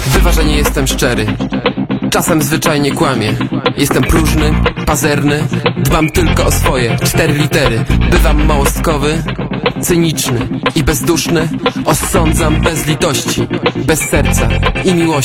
Bywa, że nie jestem szczery, czasem zwyczajnie kłamię. Jestem próżny, pazerny, dbam tylko o swoje 4 litery. Bywam małostkowy, cyniczny i bezduszny. Osądzam bez litości, bez serca i miłości.